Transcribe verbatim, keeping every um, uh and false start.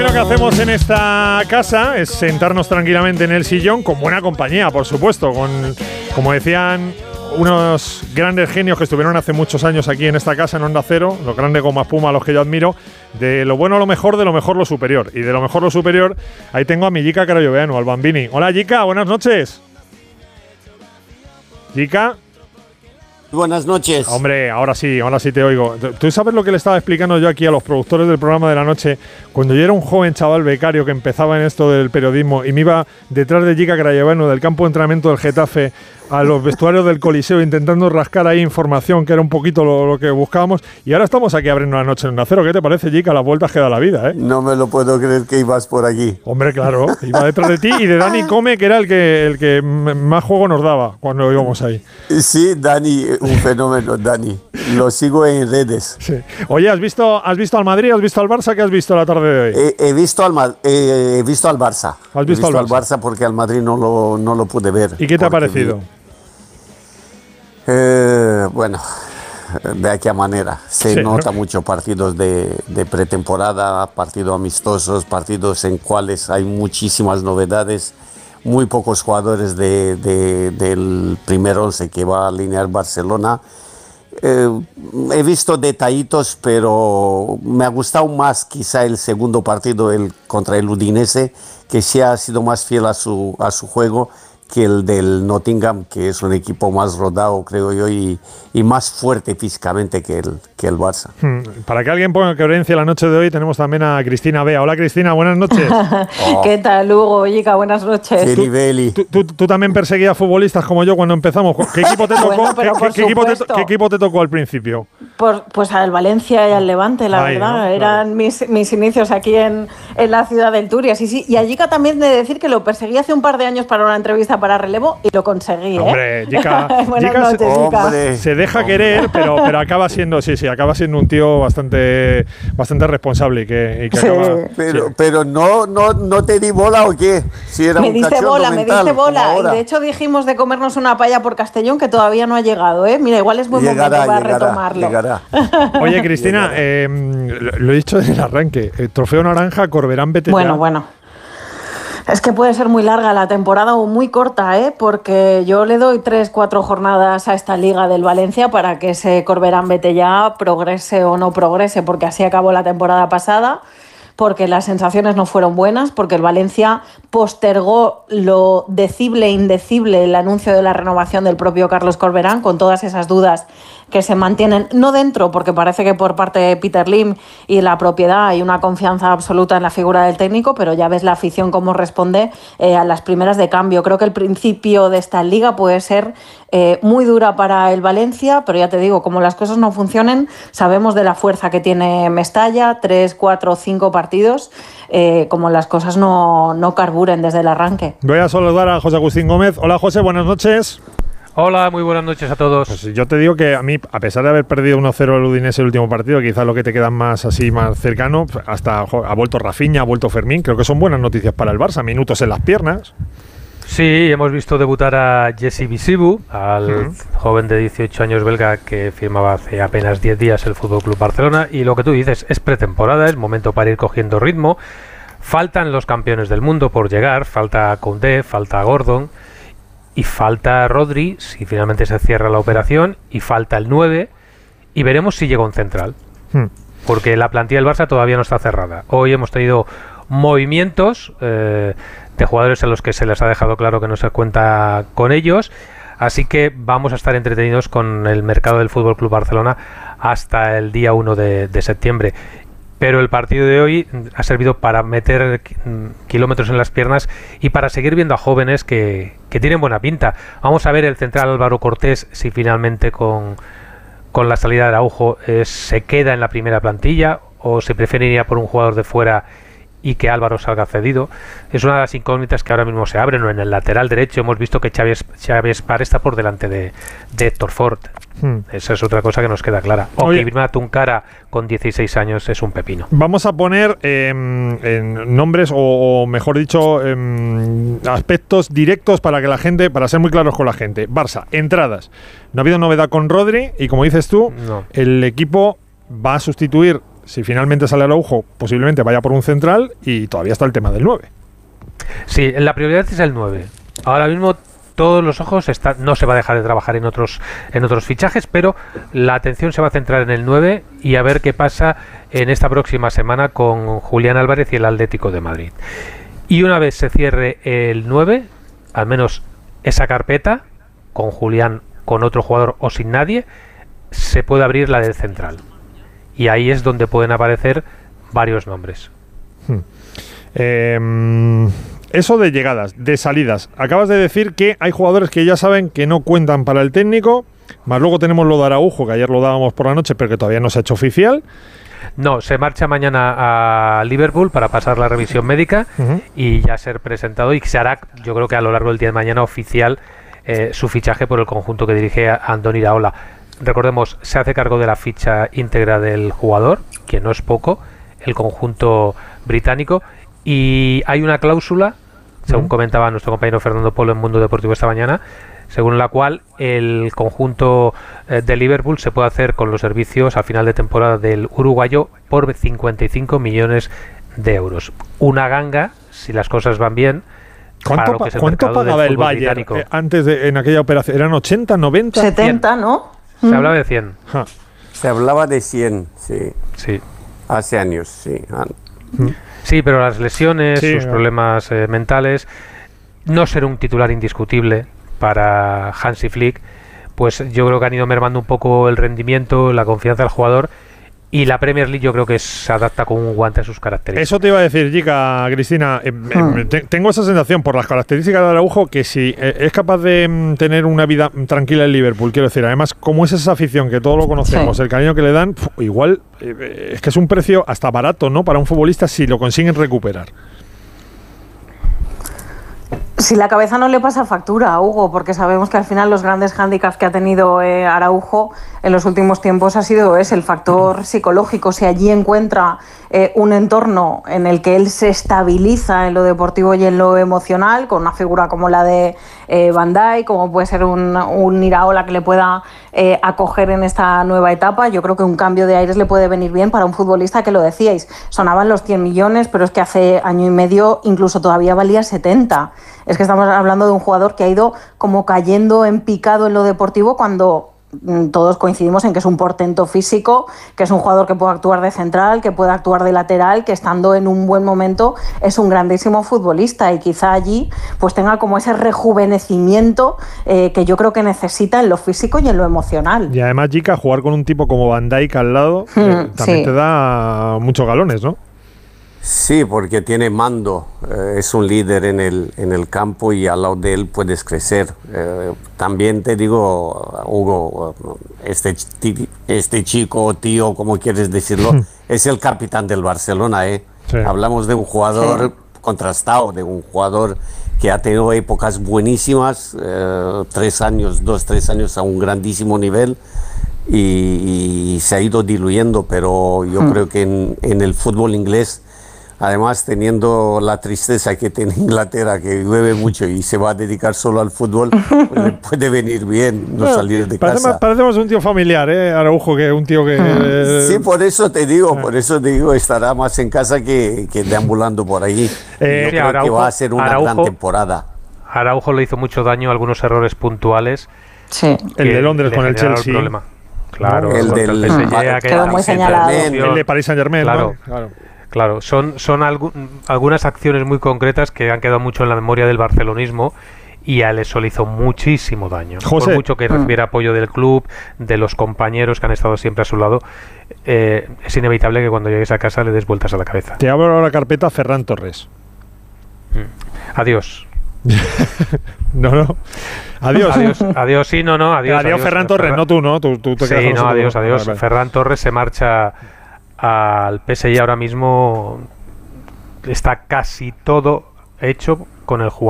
Lo que hacemos en esta casa es sentarnos tranquilamente en el sillón con buena compañía, por supuesto, con, como decían unos grandes genios que estuvieron hace muchos años aquí en esta casa en Onda Cero, los grandes goma espuma a los que yo admiro, de lo bueno lo mejor, de lo mejor lo superior. Y de lo mejor lo superior, ahí tengo a mi Jica Carayoveanu, al Bambini. Hola Jica, buenas noches. Jica. Buenas noches. Hombre, ahora sí, ahora sí te oigo. ¿Tú sabes lo que le estaba explicando yo aquí a los productores del programa de la noche? Cuando yo era un joven chaval becario que empezaba en esto del periodismo y me iba detrás de Jica Carayoveanu del campo de entrenamiento del Getafe a los vestuarios del Coliseo intentando rascar ahí información que era un poquito lo, lo que buscábamos, y ahora estamos aquí abriendo la noche en Onda Cero. ¿Qué te parece, Jica? Las vueltas que da la vida, ¿eh? No me lo puedo creer que ibas por aquí. Hombre, claro, iba detrás de ti y de Dani Come, que era el que, el que más juego nos daba cuando íbamos ahí. Sí, Dani, un fenómeno, Dani. Lo sigo en redes. Sí. Oye, ¿has visto, ¿has visto al Madrid? ¿Has visto al Barça? ¿Qué has visto la tarde de hoy? He, he, visto, al, eh, he visto al Barça. ¿Has visto, he visto al, Barça? al Barça porque al Madrid no lo, no lo pude ver. ¿Y qué te ha parecido? Vi, eh, bueno, de aquella manera. Se sí, nota ¿no? mucho partidos de, de pretemporada, partidos amistosos, partidos en cuales hay muchísimas novedades. Muy pocos jugadores de, de, del primer once que va a alinear Barcelona. Eh, he visto detallitos, pero me ha gustado más quizá el segundo partido el, contra el Udinese, que sí ha sido más fiel a su, a su juego que el del Nottingham, que es un equipo más rodado, creo yo, y, y más fuerte físicamente que el, que el Barça. Hmm. Para que alguien ponga coherencia la noche de hoy, tenemos también a Cristina Bea. Hola Cristina, buenas noches. Oh. ¿Qué tal, Hugo? Jica, buenas noches. ¿Qué nivel? ¿Tú, tú, tú también perseguías futbolistas como yo cuando empezamos. ¿Qué equipo te tocó, bueno, ¿qué, qué, qué, equipo te, ¿qué equipo te tocó al principio? Por, pues al Valencia y al Levante, la Ay, verdad. ¿no? Eran claro. mis, mis inicios aquí en, en la ciudad del Turia. Sí, sí. Y a Jica también de decir que lo perseguí hace un par de años para una entrevista para Relevo y lo conseguí, ¿eh? Hombre, Jica, Buenas Jica noches, se, hombre, se deja hombre. querer, pero, pero acaba siendo, sí, sí, acaba siendo un tío bastante, bastante responsable y que, y que sí. acaba. Pero, sí. pero no, no, no te di bola o qué? Si era me un diste bola, mental, me diste bola. Y de hecho dijimos de comernos una paella por Castellón que todavía no ha llegado, ¿eh? Mira, igual es buen llegará, momento para llegará, retomarlo. Llegará. Oye, Cristina, eh, lo he dicho desde el arranque. El trofeo naranja, Corberán, vete Bueno, ya. bueno. Es que puede ser muy larga la temporada o muy corta, ¿eh? Porque yo le doy tres, cuatro jornadas a esta Liga del Valencia para que ese Corberán vete ya progrese o no progrese, porque así acabó la temporada pasada, porque las sensaciones no fueron buenas, porque el Valencia postergó lo decible e indecible el anuncio de la renovación del propio Carlos Corberán, con todas esas dudas que se mantienen, no dentro, porque parece que por parte de Peter Lim y la propiedad hay una confianza absoluta en la figura del técnico, pero ya ves la afición cómo responde eh, a las primeras de cambio. Creo que el principio de esta liga puede ser eh, muy dura para el Valencia, pero ya te digo, como las cosas no funcionen, sabemos de la fuerza que tiene Mestalla, tres, cuatro, cinco partidos, eh, como las cosas no, no carburen desde el arranque. Voy a saludar a José Agustín Gómez. Hola José, buenas noches. Hola, muy buenas noches a todos. Pues yo te digo que a mí, a pesar de haber perdido uno cero el Udinese el último partido, quizás lo que te queda más así, más cercano, hasta ha vuelto Rafinha, ha vuelto Fermín, creo que son buenas noticias para el Barça, minutos en las piernas. Sí, hemos visto debutar a Jesse Bisibu, al uh-huh. joven de dieciocho años belga que firmaba hace apenas diez días el F C Barcelona, y lo que tú dices, es pretemporada, es momento para ir cogiendo ritmo. Faltan los campeones del mundo por llegar, falta Koundé, falta Gordon y falta Rodri, si finalmente se cierra la operación, y falta el nueve, y veremos si llega un central, hmm. porque la plantilla del Barça todavía no está cerrada. Hoy hemos tenido movimientos eh, de jugadores a los que se les ha dejado claro que no se cuenta con ellos, así que vamos a estar entretenidos con el mercado del F C Barcelona hasta el día uno de, de septiembre. Pero el partido de hoy ha servido para meter kilómetros en las piernas y para seguir viendo a jóvenes que, que tienen buena pinta. Vamos a ver el central Álvaro Cortés, si finalmente con, con la salida de Araujo eh, se queda en la primera plantilla o se prefiere ir a por un jugador de fuera y que Álvaro salga cedido. Es una de las incógnitas que ahora mismo se abren. En el lateral derecho hemos visto que Xavi, Xavi Espar está por delante de, de Héctor Fort. Hmm. Esa es otra cosa que nos queda clara. O que Ibrahima Tuncara con dieciséis años es un pepino. Vamos a poner eh, en nombres o, o mejor dicho eh, aspectos directos para que la gente, para ser muy claros con la gente. Barça, entradas. No ha habido novedad con Rodri y como dices tú, no. El equipo va a sustituir Si finalmente sale Araujo, posiblemente vaya por un central y todavía está el tema del nueve. Sí, la prioridad es el nueve. Ahora mismo todos los ojos están, no se va a dejar de trabajar en otros en otros fichajes, pero la atención se va a centrar en el nueve y a ver qué pasa en esta próxima semana con Julián Álvarez y el Atlético de Madrid. Y una vez se cierre el nueve, al menos esa carpeta, con Julián, con otro jugador o sin nadie, se puede abrir la del central. Y ahí es donde pueden aparecer varios nombres. Hmm. Eh, eso de llegadas, de salidas. Acabas de decir que hay jugadores que ya saben que no cuentan para el técnico, más luego tenemos lo de Araujo, que ayer lo dábamos por la noche, pero que todavía no se ha hecho oficial. No, se marcha mañana a Liverpool para pasar la revisión médica uh-huh. y ya ser presentado, y se hará, yo creo que a lo largo del día de mañana, oficial eh, su fichaje por el conjunto que dirige a Andoni Iraola. Recordemos, se hace cargo de la ficha íntegra del jugador, que no es poco, el conjunto británico, y hay una cláusula, según uh-huh. comentaba nuestro compañero Fernando Polo en Mundo Deportivo esta mañana, según la cual el conjunto eh, de Liverpool se puede hacer con los servicios a final de temporada del uruguayo por cincuenta y cinco millones de euros. Una ganga, si las cosas van bien. ¿Cuánto, pa- ¿cuánto pagaba el Bayern eh, antes de en aquella operación? ¿Eran ochenta, noventa? setenta, ¿no? Se mm. hablaba de cien. Ja. Se hablaba de cien, sí. Sí. Hace años, sí. Mm. Sí, pero las lesiones, sí, sus no. problemas eh, mentales, no ser un titular indiscutible para Hansi Flick, pues yo creo que han ido mermando un poco el rendimiento, la confianza del jugador, y la Premier League yo creo que se adapta con un guante a sus características. Eso te iba a decir, Jica, Cristina, eh, hmm. eh, te, tengo esa sensación por las características de Araujo que si eh, es capaz de mm, tener una vida tranquila en Liverpool, quiero decir, además como es esa afición que todos lo conocemos, sí. el cariño que le dan, pf, igual eh, es que es un precio hasta barato, ¿no? Para un futbolista si lo consiguen recuperar. Si la cabeza no le pasa factura a Hugo, porque sabemos que al final los grandes hándicaps que ha tenido eh, Araujo en los últimos tiempos ha sido ese, el factor psicológico. Si allí encuentra eh, un entorno en el que él se estabiliza en lo deportivo y en lo emocional, con una figura como la de eh, Van Dijk, como puede ser un, un Iraola que le pueda eh, acoger en esta nueva etapa, yo creo que un cambio de aires le puede venir bien para un futbolista que, lo decíais, sonaban los cien millones, pero es que hace año y medio incluso todavía valía setenta. Es que estamos hablando de un jugador que ha ido como cayendo en picado en lo deportivo cuando mm, todos coincidimos en que es un portento físico, que es un jugador que puede actuar de central, que puede actuar de lateral, que estando en un buen momento es un grandísimo futbolista y quizá allí pues tenga como ese rejuvenecimiento eh, que yo creo que necesita en lo físico y en lo emocional. Y además, Jica, jugar con un tipo como Van Dijk al lado mm, eh, también sí. te da muchos galones, ¿no? Sí, porque tiene mando, eh, es un líder en el, en el campo y al lado de él puedes crecer. Eh, también te digo, Hugo, este, este chico, tío, como quieres decirlo, mm. es el capitán del Barcelona. ¿eh? Sí. Hablamos de un jugador sí. contrastado, de un jugador que ha tenido épocas buenísimas, eh, tres años, dos, tres años a un grandísimo nivel. Y, y se ha ido diluyendo, pero yo mm. creo que en, en el fútbol inglés, además, teniendo la tristeza que tiene Inglaterra, que llueve mucho y se va a dedicar solo al fútbol, pues le puede venir bien no salir de parece casa. Más, parece más un tío familiar, ¿eh, Araujo, que un tío que... Eh, sí, por eso te digo, por eso te digo, estará más en casa que, que deambulando por ahí. Eh, Yo sí, creo Araujo, que va a ser una Araujo, gran temporada. Araujo le hizo mucho daño, algunos errores puntuales. Sí. El de Londres con el Chelsea. El claro, el del el P S G, quedó muy señalado. El de Paris Saint-Germain, claro. ¿no? Claro. Claro, son, son algu- algunas acciones muy concretas que han quedado mucho en la memoria del barcelonismo y a eso le hizo muchísimo daño. José. Por mucho que recibiera apoyo del club, de los compañeros que han estado siempre a su lado, eh, es inevitable que cuando llegues a casa le des vueltas a la cabeza. Te abro ahora la carpeta Ferran Torres. Mm. Adiós. no, no. Adiós. Adiós, adiós, sí, no, no. Adiós, adiós, adiós Ferran Torres, Ferran... no tú, ¿no? Tú, tú te sí, quedas no, adiós, todo. adiós. Vale, vale. Ferran Torres se marcha al P S G ahora mismo, está casi todo hecho con el jugador.